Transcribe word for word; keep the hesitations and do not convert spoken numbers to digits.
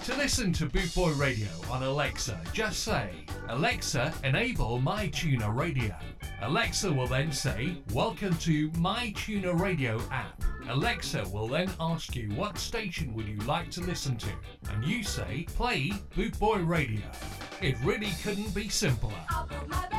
To listen to Boot Boy Radio on Alexa, just say, Alexa, enable My Tuner Radio. Alexa will then say, welcome to My Tuner Radio app. Alexa will then ask you what station would you like to listen to, and you say, play Boot Boy Radio. It really couldn't be simpler.